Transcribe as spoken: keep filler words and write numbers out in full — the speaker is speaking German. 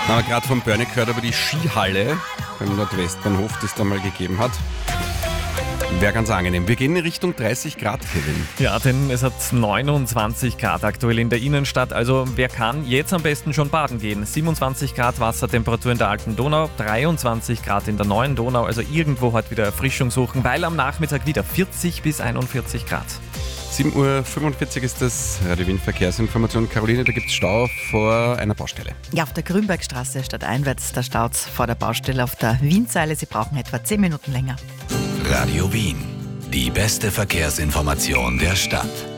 haben wir gerade vom Bernie gehört über die Skihalle beim Nordwestbahnhof, die es da mal gegeben hat. Wäre ganz angenehm. Wir gehen in Richtung dreißig Grad, Kevin. Ja, denn es hat neunundzwanzig Grad aktuell in der Innenstadt. Also wer kann, jetzt am besten schon baden gehen. siebenundzwanzig Grad Wassertemperatur in der Alten Donau, dreiundzwanzig Grad in der Neuen Donau. Also irgendwo halt wieder Erfrischung suchen, weil am Nachmittag wieder vierzig bis einundvierzig Grad. sieben Uhr fünfundvierzig ist das Radio Wien Verkehrsinformation. Caroline, da gibt es Stau vor einer Baustelle. Ja, auf der Grünbergstraße stadteinwärts, da staut es vor der Baustelle auf der Wienseile. Sie brauchen etwa zehn Minuten länger. Radio Wien, die beste Verkehrsinformation der Stadt.